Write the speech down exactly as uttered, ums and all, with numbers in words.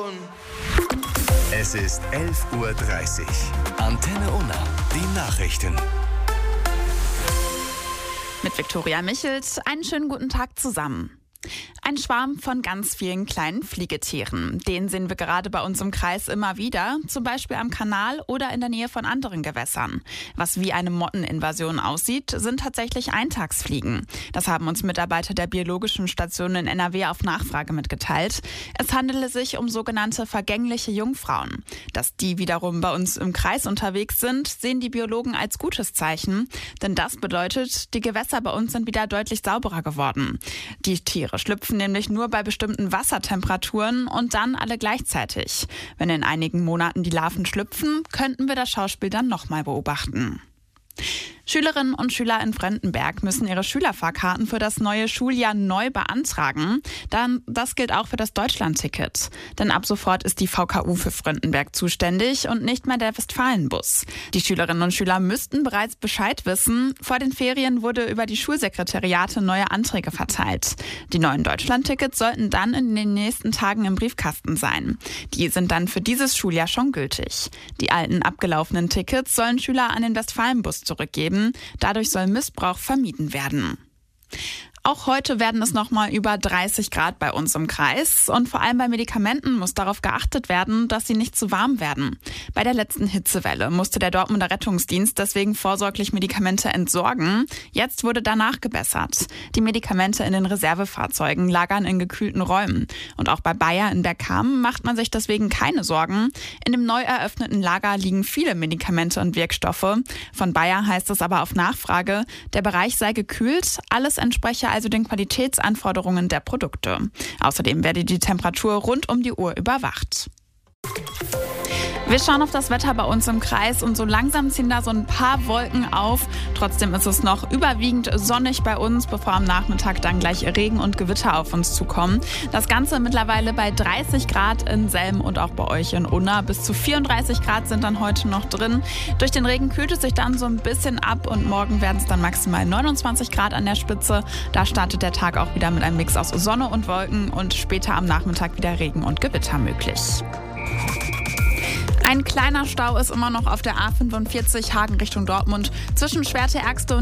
Es ist elf Uhr dreißig. Antenne Unna, die Nachrichten. Mit Viktoria Michels, einen schönen guten Tag zusammen. Ein Schwarm von ganz vielen kleinen Fliegetieren. Den sehen wir gerade bei uns im Kreis immer wieder, zum Beispiel am Kanal oder in der Nähe von anderen Gewässern. Was wie eine Motteninvasion aussieht, sind tatsächlich Eintagsfliegen. Das haben uns Mitarbeiter der Biologischen Station in N R W auf Nachfrage mitgeteilt. Es handele sich um sogenannte vergängliche Jungfrauen. Dass die wiederum bei uns im Kreis unterwegs sind, sehen die Biologen als gutes Zeichen. Denn das bedeutet, die Gewässer bei uns sind wieder deutlich sauberer geworden. Die Tiere schlüpfen nämlich nur bei bestimmten Wassertemperaturen und dann alle gleichzeitig. Wenn in einigen Monaten die Larven schlüpfen, könnten wir das Schauspiel dann nochmal beobachten. Schülerinnen und Schüler in Frendenberg müssen ihre Schülerfahrkarten für das neue Schuljahr neu beantragen. Dann, das gilt auch für das Deutschlandticket. Denn ab sofort ist die V K U für Frendenberg zuständig und nicht mehr der Westfalenbus. Die Schülerinnen und Schüler müssten bereits Bescheid wissen. Vor den Ferien wurde über die Schulsekretariate neue Anträge verteilt. Die neuen Deutschlandtickets sollten dann in den nächsten Tagen im Briefkasten sein. Die sind dann für dieses Schuljahr schon gültig. Die alten abgelaufenen Tickets sollen Schüler an den Westfalenbus zurückgeben. Dadurch soll Missbrauch vermieden werden. Auch heute werden es nochmal über dreißig Grad bei uns im Kreis. Und vor allem bei Medikamenten muss darauf geachtet werden, dass sie nicht zu warm werden. Bei der letzten Hitzewelle musste der Dortmunder Rettungsdienst deswegen vorsorglich Medikamente entsorgen. Jetzt wurde danach gebessert. Die Medikamente in den Reservefahrzeugen lagern in gekühlten Räumen. Und auch bei Bayer in Bergkamen macht man sich deswegen keine Sorgen. In dem neu eröffneten Lager liegen viele Medikamente und Wirkstoffe. Von Bayer heißt es aber auf Nachfrage, der Bereich sei gekühlt, alles entspreche also den Qualitätsanforderungen der Produkte. Außerdem werde die Temperatur rund um die Uhr überwacht. Wir schauen auf das Wetter bei uns im Kreis und so langsam ziehen da so ein paar Wolken auf. Trotzdem ist es noch überwiegend sonnig bei uns, bevor am Nachmittag dann gleich Regen und Gewitter auf uns zukommen. Das Ganze mittlerweile bei dreißig Grad in Selm und auch bei euch in Unna. Bis zu vierunddreißig Grad sind dann heute noch drin. Durch den Regen kühlt es sich dann so ein bisschen ab und morgen werden es dann maximal neunundzwanzig Grad an der Spitze. Da startet der Tag auch wieder mit einem Mix aus Sonne und Wolken und später am Nachmittag wieder Regen und Gewitter möglich. Ein kleiner Stau ist immer noch auf der A fünfundvierzig Hagen Richtung Dortmund zwischen Schwerte-Ergste und